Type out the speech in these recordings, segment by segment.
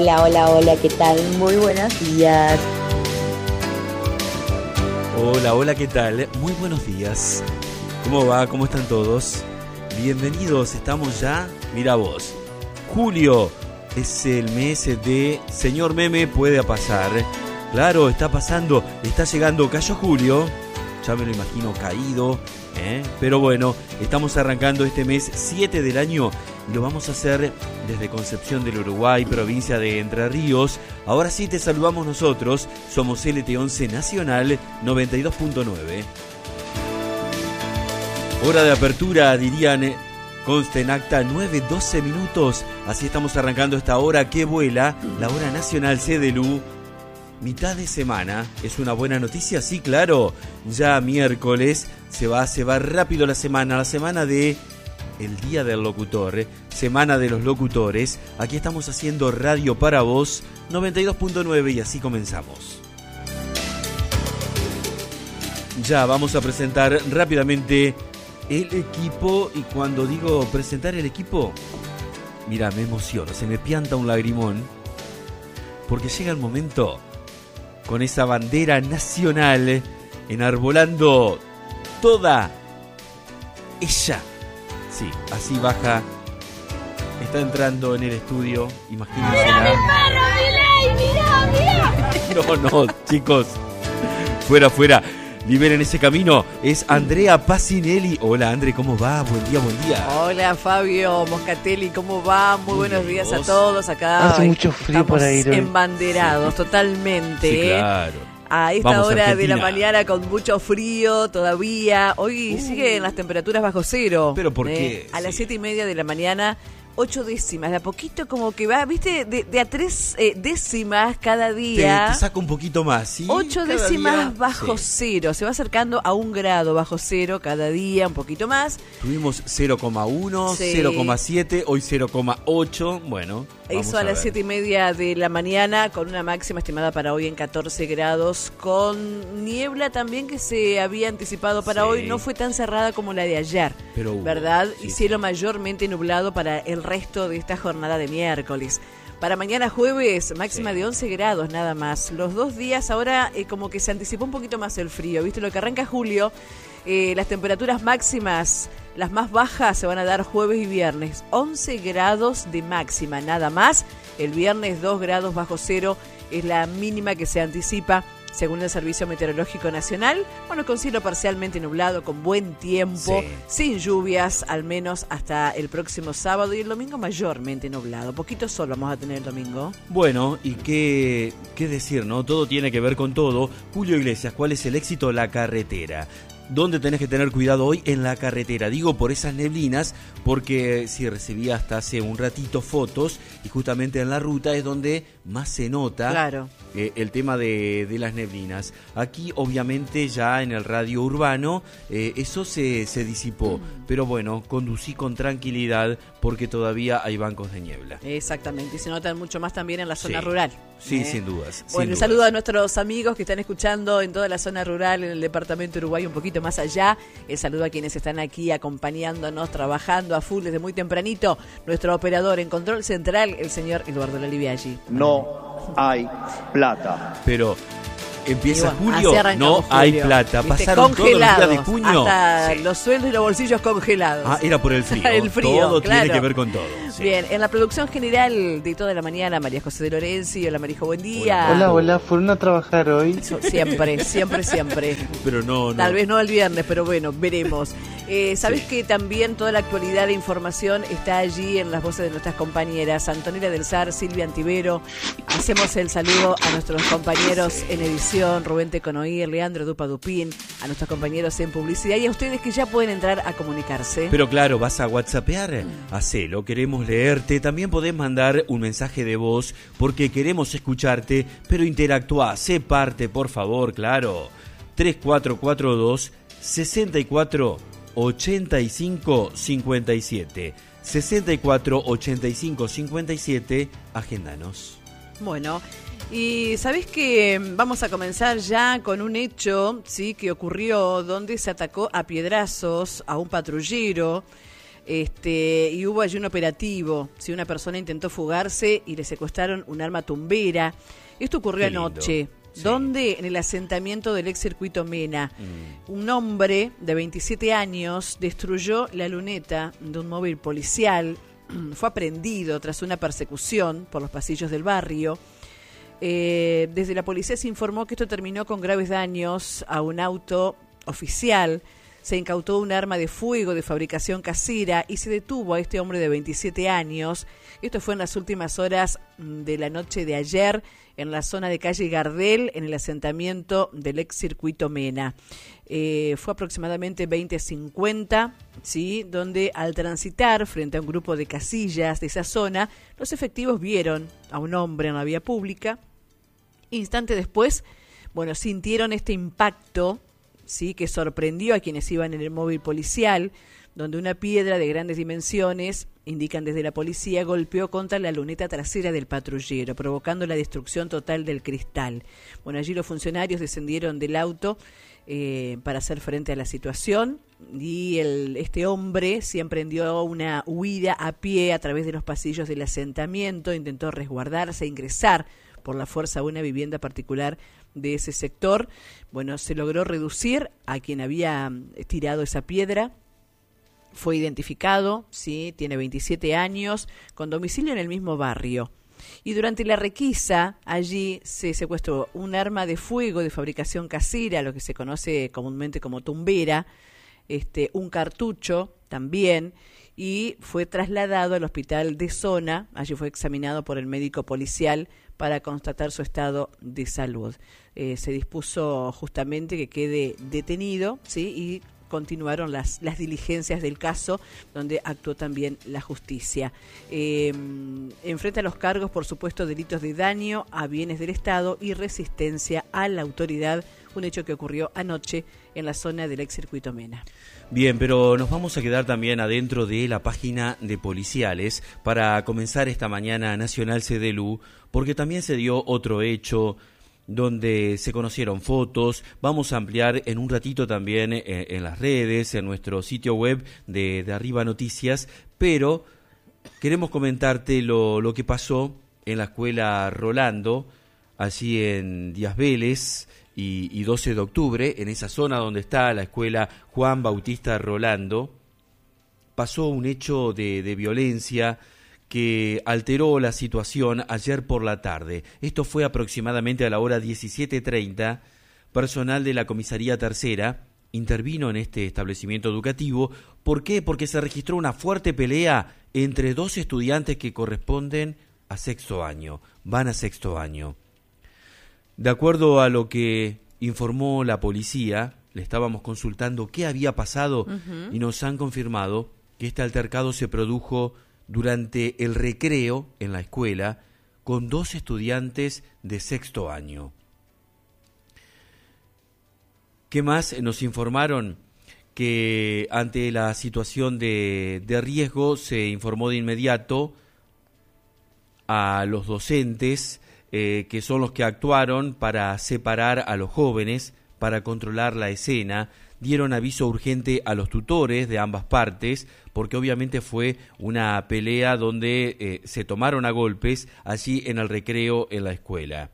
Hola, hola, hola, ¿qué tal? Muy buenos días. Hola, hola, ¿qué tal? Muy buenos días. ¿Cómo va? ¿Cómo están todos? Bienvenidos, estamos ya, mira vos, julio es el mes de Señor Meme puede pasar. Claro, está pasando, está llegando, cayó julio, ya me lo imagino caído, pero bueno, estamos arrancando este mes 7 del año y lo vamos a hacer desde Concepción del Uruguay, provincia de Entre Ríos. Ahora sí te saludamos nosotros, somos LT11 Nacional 92.9. Hora de apertura, dirían, consta en acta 9:12 minutos. Así estamos arrancando esta hora que vuela, la hora nacional CDLU. Mitad de semana, ¿es una buena noticia? Sí, claro. Ya miércoles se va rápido la semana de el Día del Locutor, semana de los locutores. Aquí estamos haciendo radio para vos, 92.9 y así comenzamos. Ya vamos a presentar rápidamente el equipo, y cuando digo presentar el equipo, mira, me emociono, se me pianta un lagrimón, porque llega el momento con esa bandera nacional enarbolando toda ella. Sí, así baja, está entrando en el estudio, imagínense. ¡Mira mi perro, Milei! ¡Mira! No, chicos, fuera. Liberen ese camino. Es Andrea Pacinelli. Hola, Andre, ¿cómo va? Buen día. Hola, Fabio Moscatelli, ¿cómo va? Muy buenos días a todos. Acá hace mucho frío para ir hoy. Embanderados, totalmente. Sí, claro. A esta Vamos, hora Argentina. de la mañana con mucho frío todavía. Hoy siguen las temperaturas bajo cero. ¿Pero por qué? A las 7:30 de la mañana, 8 décimas. De a poquito como que va, ¿viste? De a 3 décimas cada día. Te saca un poquito más, ¿sí? 8 Cada décimas día, bajo sí. cero. Se va acercando a 1 grado bajo cero cada día, un poquito más. Tuvimos 0,1, Sí. 0,7, hoy 0,8. Bueno, vamos Eso a las ver. 7:30 de la mañana, con una máxima estimada para hoy en 14 grados, con niebla también que se había anticipado para Sí. hoy. No fue tan cerrada como la de ayer, Pero hubo, ¿verdad? sí, Y cielo sí. mayormente nublado para el resto de esta jornada de miércoles. Para mañana jueves, máxima Sí. de 11 grados nada más. Los 2 días ahora como que se anticipó un poquito más el frío, ¿viste? Lo que arranca julio, las temperaturas máximas, las más bajas se van a dar jueves y viernes. 11 grados de máxima, nada más. El viernes 2 grados bajo cero es la mínima que se anticipa según el Servicio Meteorológico Nacional. Bueno, con cielo parcialmente nublado, con buen tiempo, Sí. sin lluvias, al menos hasta el próximo sábado, y el domingo mayormente nublado. Poquito sol vamos a tener el domingo. Bueno, y qué decir, ¿no? Todo tiene que ver con todo. Julio Iglesias, ¿cuál es el éxito? La carretera. ¿Dónde tenés que tener cuidado hoy? En la carretera. Digo por esas neblinas, porque sí, recibí hasta hace un ratito fotos, y justamente en la ruta es donde más se nota. Claro. El tema de las neblinas. Aquí obviamente ya en el radio urbano eso se disipó, pero bueno, conducí con tranquilidad porque todavía hay bancos de niebla. Exactamente, y se notan mucho más también en la zona Sí. rural. Sí, sin dudas. Bueno, sin un saludo dudas. a nuestros amigos que están escuchando en toda la zona rural, en el departamento de Uruguay, un poquito más allá. El saludo a quienes están aquí acompañándonos, trabajando a full desde muy tempranito. Nuestro operador en control central, el señor Eduardo Laliviaggi. No hay plata. Pero empieza Y bueno, julio, así arrancamos no hay julio. plata. ¿Viste? Pasaron todos los días de Congelados, junio. hasta Sí. los sueldos y los bolsillos congelados. Ah, era por el frío. El frío, Todo claro. tiene que ver con todo. Sí. Bien, en la producción general de toda la mañana, María José de Lorenzi. Hola, Marijo, buen día. Hola, ¿fueron a trabajar hoy? Siempre. Pero no. Tal vez no el viernes, pero bueno, veremos. Sabés Sí. que también toda la actualidad e información está allí en las voces de nuestras compañeras Antonella del Sar, Silvia Antivero. Hacemos el saludo a nuestros compañeros en edición, Rubén Teconoir, Leandro Dupadupín, a nuestros compañeros en publicidad y a ustedes que ya pueden entrar a comunicarse. Pero claro, vas a WhatsAppear, hacelo, queremos leerte. También podés mandar un mensaje de voz porque queremos escucharte, pero interactúa, sé parte, por favor, claro. 3442 64 85 57 64 85 57. Agéndanos. Bueno, y sabés que vamos a comenzar ya con un hecho, sí, que ocurrió donde se atacó a piedrazos a un patrullero. Y hubo allí un operativo. Si una persona intentó fugarse y le secuestraron un arma tumbera. Esto ocurrió anoche. Sí. ¿Dónde? En el asentamiento del ex circuito Mena. Un hombre de 27 años destruyó la luneta de un móvil policial. Fue aprehendido tras una persecución por los pasillos del barrio. Desde la policía se informó que esto terminó con graves daños a un auto oficial. Se incautó un arma de fuego de fabricación casera y se detuvo a este hombre de 27 años. Esto fue en las últimas horas de la noche de ayer en la zona de calle Gardel, en el asentamiento del ex circuito Mena. Fue aproximadamente 20:50, ¿sí? Donde al transitar frente a un grupo de casillas de esa zona, los efectivos vieron a un hombre en la vía pública. Instante después, sintieron este impacto, sí, que sorprendió a quienes iban en el móvil policial, donde una piedra de grandes dimensiones, indican desde la policía, golpeó contra la luneta trasera del patrullero, provocando la destrucción total del cristal. Allí los funcionarios descendieron del auto para hacer frente a la situación y este hombre sí emprendió una huida a pie a través de los pasillos del asentamiento, intentó resguardarse, ingresar por la fuerza a una vivienda particular de ese sector. Se logró reducir a quien había tirado esa piedra. Fue identificado, sí, tiene 27 años, con domicilio en el mismo barrio. Y durante la requisa, allí se secuestró un arma de fuego de fabricación casera, lo que se conoce comúnmente como tumbera, un cartucho también, y fue trasladado al hospital de zona. Allí fue examinado por el médico policial para constatar su estado de salud. Se dispuso justamente que quede detenido, ¿sí? Y continuaron las diligencias del caso, donde actuó también la justicia. Enfrenta los cargos por supuesto delitos de daño a bienes del Estado y resistencia a la autoridad, un hecho que ocurrió anoche en la zona del ex circuito Mena. Bien, pero nos vamos a quedar también adentro de la página de policiales para comenzar esta mañana Nacional CDLU, porque también se dio otro hecho donde se conocieron fotos. Vamos a ampliar en un ratito también en las redes, en nuestro sitio web de Arriba Noticias, pero queremos comentarte lo que pasó en la escuela Rolando, allí en Díaz Vélez y 12 de octubre, en esa zona donde está la escuela Juan Bautista Rolando. Pasó un hecho de violencia que alteró la situación ayer por la tarde. Esto fue aproximadamente a la hora 17:30. Personal de la Comisaría Tercera intervino en este establecimiento educativo. ¿Por qué? Porque se registró una fuerte pelea entre dos estudiantes que corresponden a sexto año, van a sexto año. De acuerdo a lo que informó la policía, le estábamos consultando qué había pasado y nos han confirmado que este altercado se produjo durante el recreo en la escuela con dos estudiantes de sexto año. ¿Qué más? Nos informaron que ante la situación de riesgo se informó de inmediato a los docentes que son los que actuaron para separar a los jóvenes, para controlar la escena. Dieron aviso urgente a los tutores de ambas partes, porque obviamente fue una pelea donde se tomaron a golpes allí en el recreo en la escuela.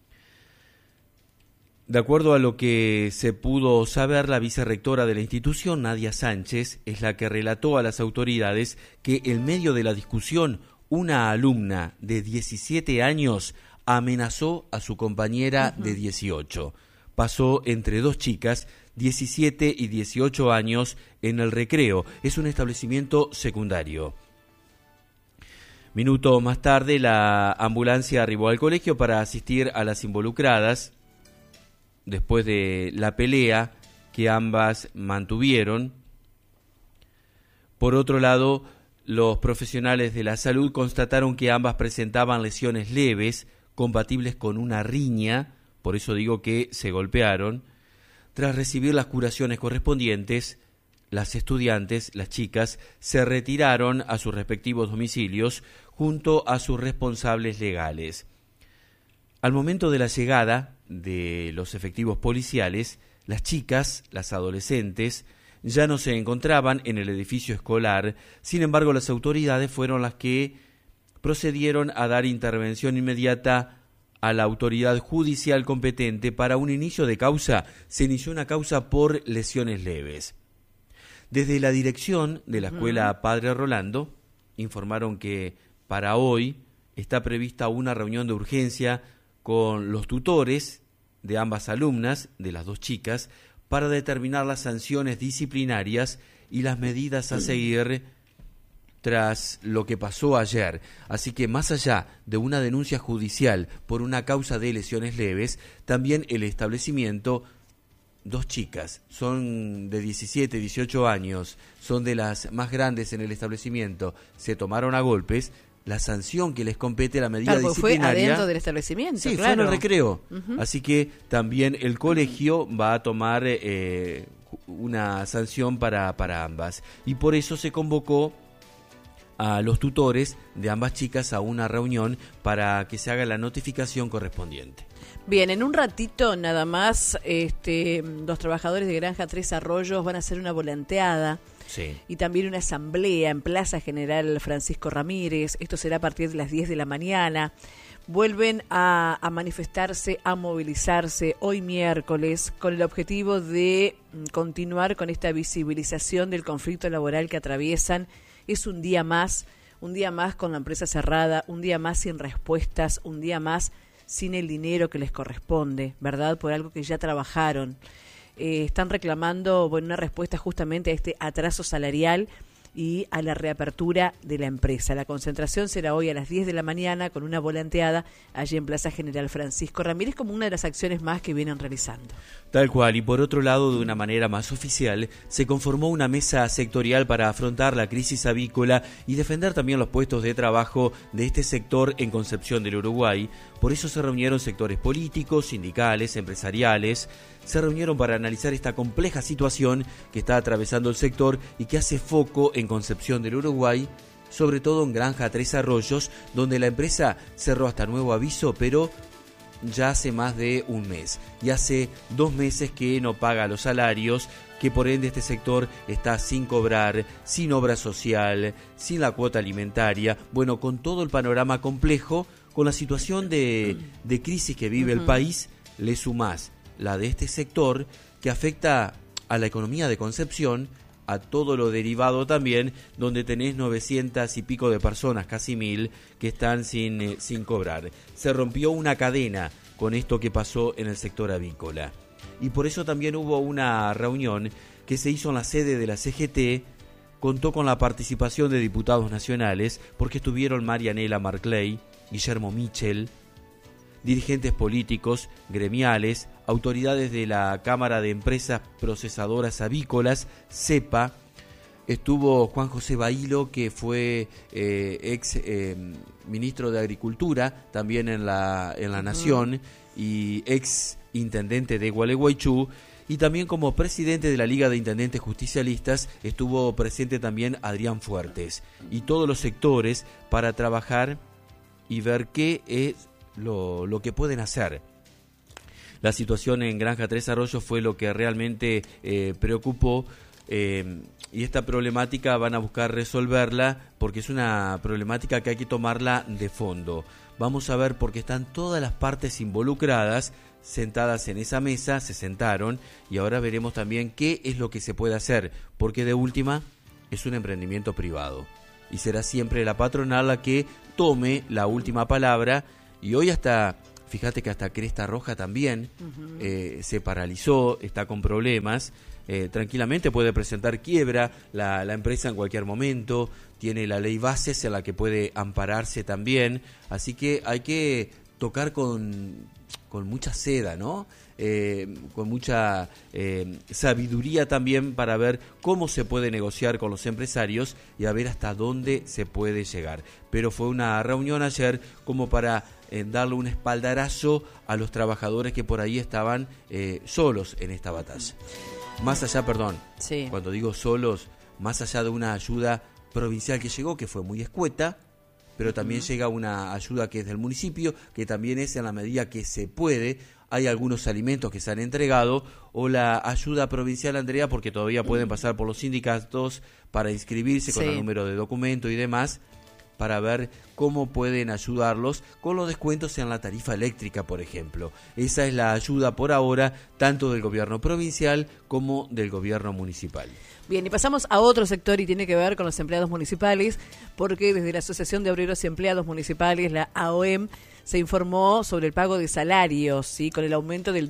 De acuerdo a lo que se pudo saber, la vicerrectora de la institución, Nadia Sánchez, es la que relató a las autoridades que en medio de la discusión, una alumna de 17 años amenazó a su compañera de 18. Pasó entre dos chicas, 17 y 18 años, en el recreo. Es un establecimiento secundario. Minutos más tarde, la ambulancia arribó al colegio para asistir a las involucradas después de la pelea que ambas mantuvieron. Por otro lado, los profesionales de la salud constataron que ambas presentaban lesiones leves, compatibles con una riña, por eso digo que se golpearon. Tras recibir las curaciones correspondientes, las estudiantes, las chicas, se retiraron a sus respectivos domicilios junto a sus responsables legales. Al momento de la llegada de los efectivos policiales, las chicas, las adolescentes, ya no se encontraban en el edificio escolar. Sin embargo, las autoridades fueron las que procedieron a dar intervención inmediata a la autoridad judicial competente. Para un inicio de causa, se inició una causa por lesiones leves. Desde la dirección de la escuela Padre Rolando informaron que para hoy está prevista una reunión de urgencia con los tutores de ambas alumnas, de las dos chicas, para determinar las sanciones disciplinarias y las medidas a seguir tras lo que pasó ayer. Así que más allá de una denuncia judicial por una causa de lesiones leves, también el establecimiento, dos chicas, son de 17, 18 años, son de las más grandes en el establecimiento, se tomaron a golpes. La sanción que les compete, la medida disciplinaria... Fue adentro del establecimiento, sí, claro. fue en el recreo. Así que también el colegio va a tomar una sanción para ambas. Y por eso se convocó a los tutores de ambas chicas a una reunión para que se haga la notificación correspondiente. Bien, en un ratito nada más, los trabajadores de Granja Tres Arroyos van a hacer una volanteada. Sí. Y también una asamblea en Plaza General Francisco Ramírez. Esto será a partir de las 10 de la mañana. Vuelven a manifestarse, a movilizarse hoy miércoles con el objetivo de continuar con esta visibilización del conflicto laboral que atraviesan. Es un día más con la empresa cerrada, un día más sin respuestas, un día más sin el dinero que les corresponde, ¿verdad? Por algo que ya trabajaron. Están reclamando una respuesta justamente a este atraso salarial y a la reapertura de la empresa. La concentración será hoy a las 10 de la mañana con una volanteada allí en Plaza General Francisco Ramírez como una de las acciones más que vienen realizando. Tal cual, y por otro lado, de una manera más oficial, se conformó una mesa sectorial para afrontar la crisis avícola y defender también los puestos de trabajo de este sector en Concepción del Uruguay. Por eso se reunieron sectores políticos, sindicales, empresariales, se reunieron para analizar esta compleja situación que está atravesando el sector y que hace foco en Concepción del Uruguay, sobre todo en Granja Tres Arroyos, donde la empresa cerró hasta nuevo aviso, pero ya hace más de un mes. Y hace 2 meses que no paga los salarios, que por ende este sector está sin cobrar, sin obra social, sin la cuota alimentaria. Bueno, con todo el panorama complejo, con la situación de crisis que vive el país, le sumás la de este sector que afecta a la economía de Concepción, a todo lo derivado también, donde tenés 900 y pico de personas, casi 1000, que están sin cobrar. Se rompió una cadena con esto que pasó en el sector avícola. Y por eso también hubo una reunión que se hizo en la sede de la CGT, contó con la participación de diputados nacionales, porque estuvieron Marianela Marclay, Guillermo Michel, dirigentes políticos, gremiales, autoridades de la Cámara de Empresas Procesadoras Avícolas, CEPA. Estuvo Juan José Bailo, que fue ex ministro de Agricultura, también en la Nación, y ex intendente de Gualeguaychú, y también como presidente de la Liga de Intendentes Justicialistas estuvo presente también Adrián Fuertes, y todos los sectores para trabajar y ver qué es lo que pueden hacer. La situación en Granja Tres Arroyos fue lo que realmente preocupó, y esta problemática van a buscar resolverla porque es una problemática que hay que tomarla de fondo. Vamos a ver, porque están todas las partes involucradas sentadas en esa mesa, se sentaron, y ahora veremos también qué es lo que se puede hacer, porque de última es un emprendimiento privado y será siempre la patronal la que tome la última palabra. Y hoy fíjate que hasta Cresta Roja también se paralizó, está con problemas. Tranquilamente puede presentar quiebra la empresa en cualquier momento, tiene la ley bases en la que puede ampararse también, así que hay que tocar con mucha seda, ¿no? Con mucha sabiduría también para ver cómo se puede negociar con los empresarios y a ver hasta dónde se puede llegar. Pero fue una reunión ayer como para darle un espaldarazo a los trabajadores que por ahí estaban solos en esta batalla. Más allá, cuando digo solos, más allá de una ayuda provincial que llegó, que fue muy escueta, pero también llega una ayuda que es del municipio, que también es en la medida que se puede. Hay algunos alimentos que se han entregado, o la ayuda provincial, Andrea, porque todavía pueden pasar por los sindicatos para inscribirse con el número de documento y demás, para ver cómo pueden ayudarlos con los descuentos en la tarifa eléctrica, por ejemplo. Esa es la ayuda por ahora, tanto del gobierno provincial como del gobierno municipal. Bien, y pasamos a otro sector y tiene que ver con los empleados municipales, porque desde la Asociación de Obreros y Empleados Municipales, la AOEM, se informó sobre el pago de salarios, ¿sí?, con el aumento del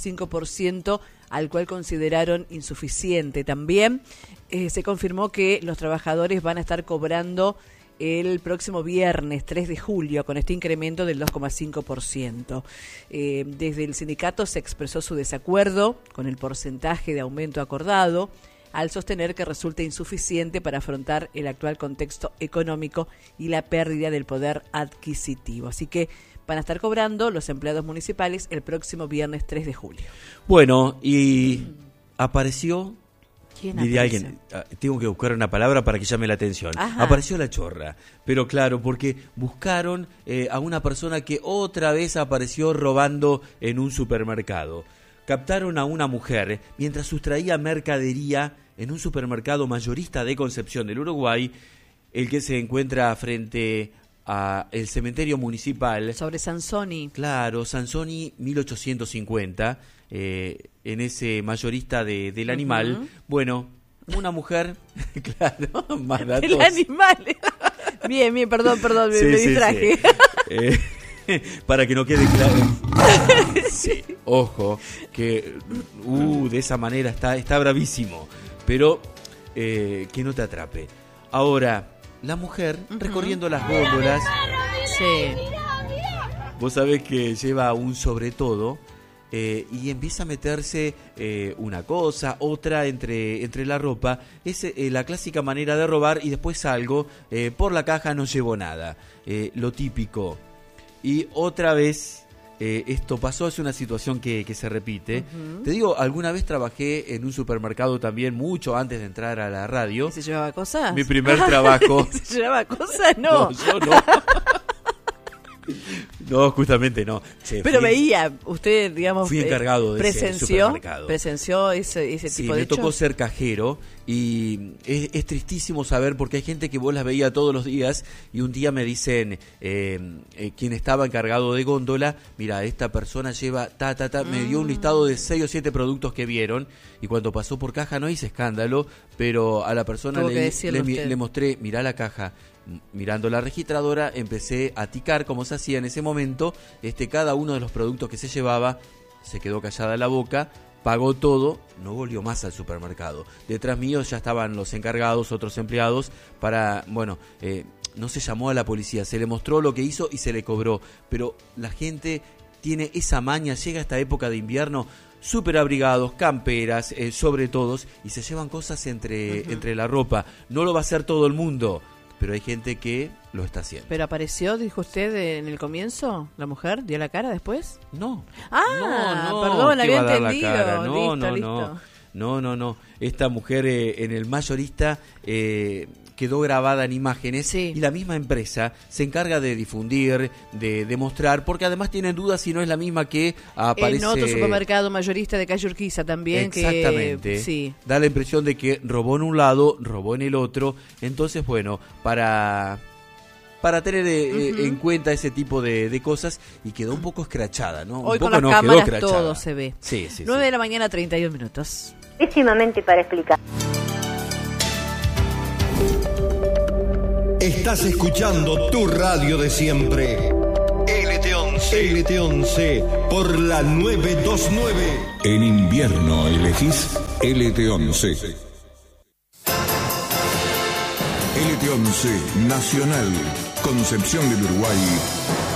2,5%, al cual consideraron insuficiente. También se confirmó que los trabajadores van a estar cobrando el próximo viernes 3 de julio con este incremento del 2,5%. Desde el sindicato se expresó su desacuerdo con el porcentaje de aumento acordado, al sostener que resulta insuficiente para afrontar el actual contexto económico y la pérdida del poder adquisitivo. Así que van a estar cobrando los empleados municipales el próximo viernes 3 de julio. Bueno, y apareció... ¿Quién diría apareció? alguien, tengo que buscar una palabra para que llame la atención. Ajá. Apareció la chorra, pero claro, porque buscaron a una persona que otra vez apareció robando en un supermercado. Captaron a una mujer mientras sustraía mercadería en un supermercado mayorista de Concepción del Uruguay, el que se encuentra frente a el cementerio municipal. Sobre Sansoni. Claro, Sansoni 1850, en ese mayorista del animal. Bueno, una mujer, claro, más datos. El animal. Bien, perdón, me distraje. Sí. Para que no quede claro. Sí, ojo, que de esa manera está bravísimo, pero que no te atrape. Ahora, la mujer recorriendo las góndolas. Sí. Vos sabés que lleva un sobre todo y empieza a meterse una cosa, otra entre la ropa. Es la clásica manera de robar y después salgo, por la caja no llevo nada. Lo típico. Y otra vez esto pasó, es una situación que se repite. Te digo, alguna vez trabajé en un supermercado también, mucho antes de entrar a la radio. ¿Y se llevaba cosas? Mi primer trabajo. ¿Se llevaba cosas? No. Yo no. No, justamente no. Pero veía, usted, digamos, fui encargado de ese supermercado. Presenció ese tipo de me tocó hechos. ser cajero y es tristísimo saber, porque hay gente que vos las veía todos los días y un día me dicen, quien estaba encargado de góndola, mira, esta persona lleva me dio un listado de 6 o 7 productos que vieron, y cuando pasó por caja no hice escándalo, pero a la persona le mostré, mirá la caja. Mirando la registradora empecé a ticar como se hacía en ese momento, cada uno de los productos que se llevaba, se quedó callada la boca, pagó todo, no volvió más al supermercado. Detrás mío ya estaban los encargados, otros empleados, no se llamó a la policía, se le mostró lo que hizo y se le cobró, pero la gente tiene esa maña, llega esta época de invierno, súper abrigados, camperas, sobre todos, y se llevan cosas entre la ropa. No lo va a hacer todo el mundo, pero hay gente que lo está haciendo. ¿Pero apareció, dijo usted, en el comienzo, la mujer? ¿Dio la cara después? No. No, perdón, había entendido. Listo. No. Esta mujer en el mayorista quedó grabada en imágenes, y la misma empresa se encarga de difundir, de demostrar, porque además tienen dudas si no es la misma que aparece en otro supermercado mayorista de calle Urquiza también. Exactamente. Sí. Da la impresión de que robó en un lado, robó en el otro. Entonces, bueno, para tener en cuenta ese tipo de cosas, y quedó un poco escrachada, ¿no? Hoy un con poco las cámaras quedó todo se ve. Sí. 9 de la mañana, 31 minutos. Pésimamente para explicar. Estás escuchando tu radio de siempre. LT11 por la 929. En invierno elegís LT11. LT11 Nacional, Concepción del Uruguay.